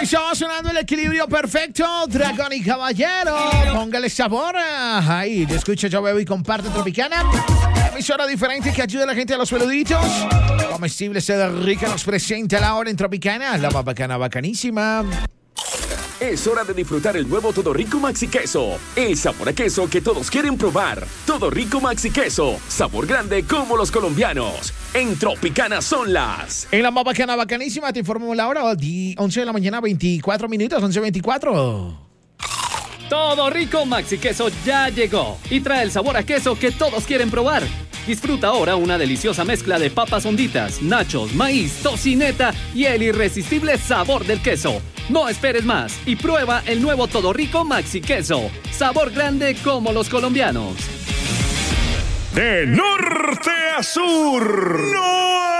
Estaba sonando el equilibrio perfecto, Dragón y Caballero. Póngale sabor. Ahí, te escucha, yo bebo y comparte Tropicana. Emisora diferente que ayuda a la gente a los peluditos. Comestible Seda Rica nos presenta la hora en Tropicana. La más bacana, bacanísima. Es hora de disfrutar el nuevo Todo Rico Maxi Queso. El sabor a queso que todos quieren probar. Todo Rico Maxi Queso. Sabor grande como los colombianos. En Tropicana son las... En la más bacana, bacanísima, te informamos la hora. 11 de la mañana, 24 minutos, 11:24. Todo Rico Maxi Queso ya llegó y trae el sabor a queso que todos quieren probar. Disfruta ahora una deliciosa mezcla de papas honditas, nachos, maíz, tocineta y el irresistible sabor del queso. No esperes más y prueba el nuevo Todo Rico Maxi Queso. Sabor grande como los colombianos. De norte a sur, no